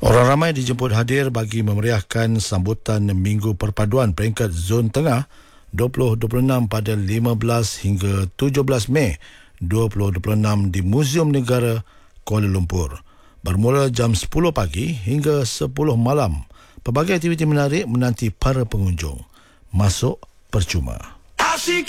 Orang ramai dijemput hadir bagi memeriahkan sambutan Minggu Perpaduan peringkat Zon Tengah 2026 pada 15 hingga 17 Mei 2026 di Muzium Negara Kuala Lumpur. Bermula jam 10 pagi hingga 10 malam. Pelbagai aktiviti menarik menanti para pengunjung. Masuk percuma.